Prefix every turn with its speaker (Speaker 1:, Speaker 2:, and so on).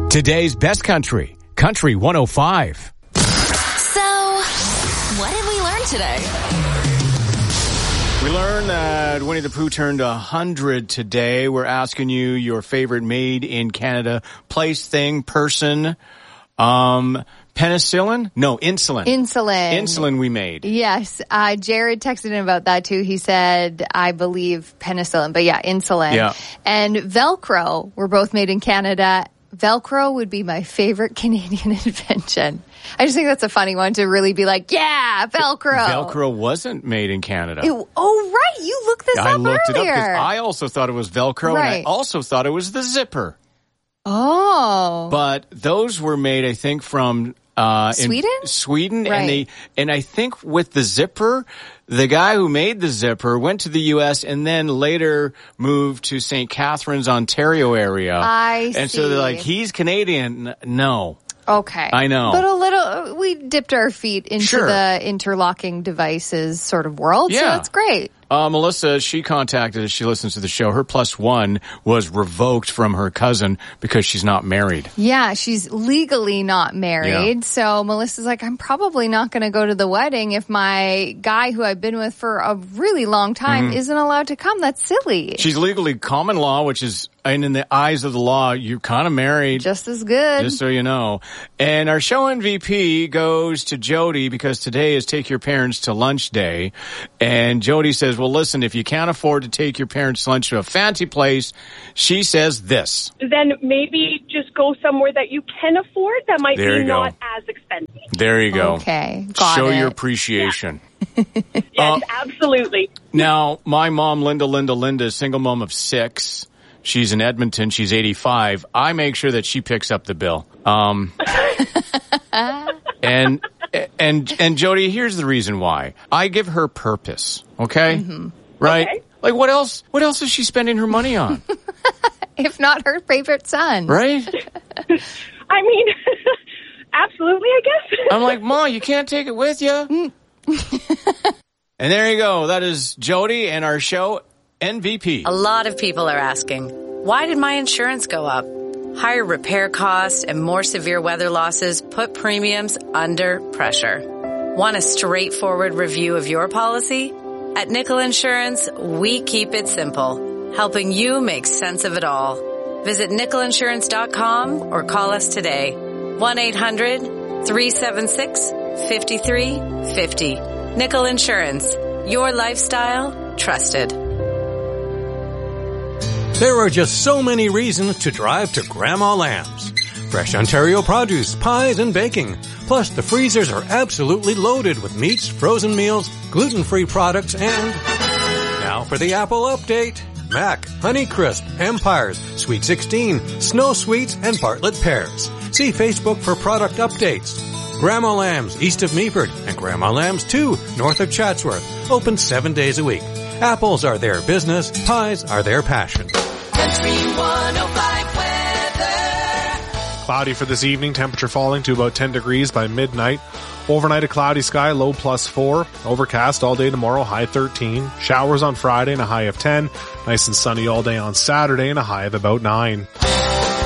Speaker 1: Today's best country, Country 105.
Speaker 2: So, what did we learn today?
Speaker 1: We learned that Winnie the Pooh turned 100 today. We're asking you your favorite made in Canada place, thing, person. Penicillin? No, insulin. Insulin we made.
Speaker 3: Yes. Jared texted in about that too. He said, I believe penicillin, but yeah, insulin.
Speaker 1: Yeah.
Speaker 3: And Velcro were both made in Canada. Velcro would be my favorite Canadian invention. I just think that's a funny one to really be like, yeah, Velcro.
Speaker 1: Velcro wasn't made in Canada.
Speaker 3: Right. You looked this up earlier.
Speaker 1: I looked it up because I also thought it was Velcro, and I also thought it was the zipper.
Speaker 3: Oh.
Speaker 1: But those were made, I think, from
Speaker 3: Sweden?
Speaker 1: Sweden,
Speaker 3: right.
Speaker 1: and I think with the zipper, the guy who made the zipper went to the U.S. and then later moved to St. Catharines, Ontario area.
Speaker 3: I see.
Speaker 1: And so they're like, he's Canadian. No.
Speaker 3: Okay.
Speaker 1: I know.
Speaker 3: But we dipped our feet into the interlocking devices sort of world, so that's great.
Speaker 1: Melissa, she contacted us. She listens to the show. Her +1 was revoked from her cousin because she's not married.
Speaker 3: Yeah, she's legally not married.
Speaker 1: Yeah.
Speaker 3: So Melissa's like, I'm probably not going to go to the wedding if my guy who I've been with for a really long time isn't allowed to come. That's silly.
Speaker 1: She's legally common law, which is, and in the eyes of the law, you're kind of married.
Speaker 3: Just as good.
Speaker 1: Just so you know. And our show MVP goes to Jody because today is Take Your Parents to Lunch Day. And Jody says, well, listen, if you can't afford to take your parents to lunch to a fancy place, she says this.
Speaker 4: Then maybe just go somewhere that you can afford that might be not as expensive.
Speaker 1: There you go.
Speaker 3: Okay. Got
Speaker 1: Show
Speaker 3: it.
Speaker 1: your appreciation.
Speaker 4: Yeah. Yes, absolutely.
Speaker 1: Now, my mom, Linda, single mom of 6. She's in Edmonton. She's 85. I make sure that she picks up the bill. And Jody, here's the reason why. I give her purpose. Okay? Mm-hmm. Right? Okay. Like what else is she spending her money on?
Speaker 3: If not her favorite son.
Speaker 1: Right?
Speaker 4: I mean, absolutely, I guess.
Speaker 1: I'm like, Ma, you can't take it with you. And there you go. That is Jody and our show MVP.
Speaker 5: A lot of people are asking, why did my insurance go up? Higher repair costs and more severe weather losses put premiums under pressure. Want a straightforward review of your policy? At Nickel Insurance, we keep it simple, helping you make sense of it all. Visit nickelinsurance.com or call us today. 1-800-376-5350. Nickel Insurance, your lifestyle, trusted.
Speaker 6: There are just so many reasons to drive to Grandma Lamb's. Fresh Ontario produce, pies, and baking. Plus, the freezers are absolutely loaded with meats, frozen meals, gluten-free products, and... Now for the Apple update. Mac, Honeycrisp, Empires, Sweet 16, Snow Sweets, and Bartlett Pears. See Facebook for product updates. Grandma Lamb's, east of Meaford, and Grandma Lamb's 2, north of Chatsworth. Open 7 days a week. Apples are their business, pies are their passion.
Speaker 2: Country 105 weather.
Speaker 7: Cloudy for this evening, temperature falling to about 10 degrees by midnight. Overnight a cloudy sky, low +4. Overcast all day tomorrow, high 13. Showers on Friday and a high of 10. Nice and sunny all day on Saturday and a high of about 9.